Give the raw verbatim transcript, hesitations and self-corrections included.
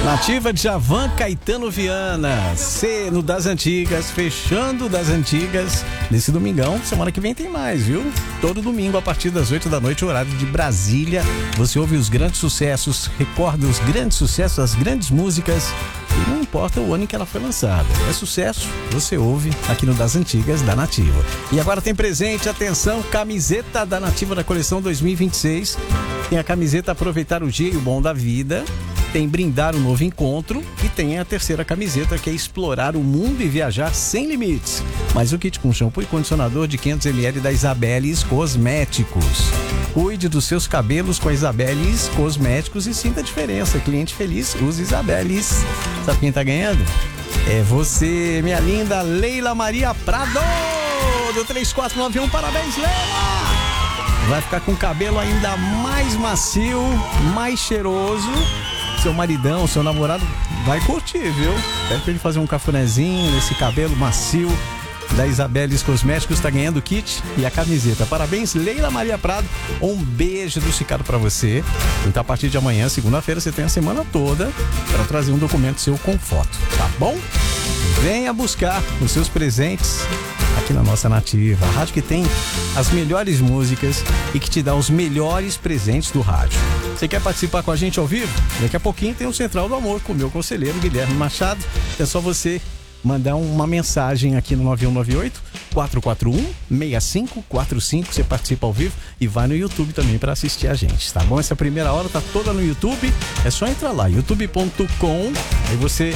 Nativa, Djavan, Caetano Viana, C no Das Antigas, fechando Das Antigas nesse domingão. Semana que vem tem mais, viu? Todo domingo a partir das oito da noite, horário de Brasília. Você ouve os grandes sucessos, recorda os grandes sucessos, as grandes músicas. E não importa o ano em que ela foi lançada. É sucesso, você ouve aqui no Das Antigas da Nativa. E agora tem presente, atenção, camiseta da Nativa da coleção dois mil e vinte e seis. Tem a camiseta Aproveitar o Dia e o Bom da Vida. Tem Brindar o Novo Encontro e tem a terceira camiseta, que é Explorar o Mundo e Viajar Sem Limites. Mais o kit com shampoo e condicionador de quinhentos mililitros da Isabeles Cosméticos. Cuide dos seus cabelos com a Isabeles Cosméticos e sinta a diferença. Cliente feliz, use Isabeles. Sabe quem tá ganhando? É você, minha linda Leila Maria Prado, do três quatro nove um. Parabéns, Leila! Vai ficar com o cabelo ainda mais macio, mais cheiroso. Seu maridão, seu namorado vai curtir, viu? Pede pra ele fazer um cafunézinho nesse cabelo macio da Isabeles Cosméticos. Tá ganhando o kit e a camiseta. Parabéns, Leila Maria Prado. Um beijo do Chicago pra você. Então, a partir de amanhã, segunda-feira, você tem a semana toda para trazer um documento seu com foto, tá bom? Venha buscar os seus presentes aqui na nossa Nativa, a rádio que tem as melhores músicas e que te dá os melhores presentes do rádio. Você quer participar com a gente ao vivo? Daqui a pouquinho tem o Central do Amor com o meu conselheiro Guilherme Machado. É só você mandar uma mensagem aqui no nove um nove oito, quatro quatro um, seis cinco quatro cinco. Você participa ao vivo e vai no YouTube também para assistir a gente, tá bom? Essa primeira hora tá toda no YouTube. É só entrar lá, youtube ponto com. Aí você